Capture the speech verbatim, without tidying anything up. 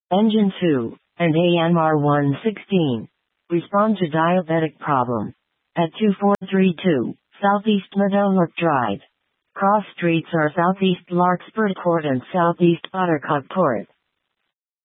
Engine two, and A M R one sixteen. Respond to diabetic problem. At two four three two, Southeast Meadowlark Drive. Cross streets are Southeast Larkspur Court and Southeast Buttercup Court.